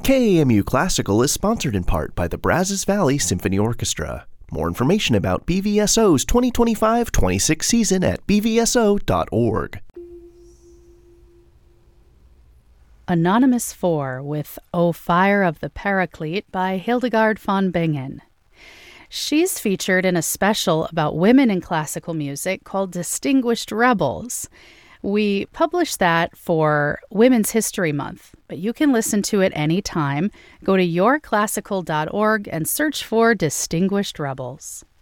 KAMU Classical is sponsored in part by the Brazos Valley Symphony Orchestra. More information about BVSO's 2025-26 season at bvso.org. Anonymous 4 with O Fire of the Paraclete by Hildegard von Bingen. She's featured in a special about women in classical music called Distinguished Rebels. We published that for Women's History Month, but you can listen to it anytime. Go to yourclassical.org and search for Distinguished Rebels.